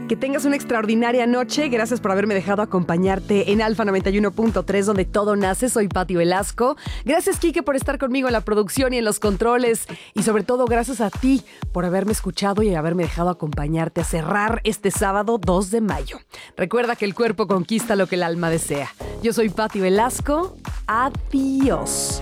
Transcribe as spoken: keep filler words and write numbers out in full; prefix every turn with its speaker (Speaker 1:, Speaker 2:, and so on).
Speaker 1: Que tengas una extraordinaria noche. Gracias por haberme dejado acompañarte en Alfa noventa y uno punto tres, donde todo nace. Soy Pati Velasco. Gracias, Quique, por estar conmigo en la producción y en los controles. Y sobre todo, gracias a ti por haberme escuchado y haberme dejado acompañarte a cerrar este sábado dos de mayo. Recuerda que el cuerpo conquista lo que el alma desea. Yo soy Pati Velasco. Adiós.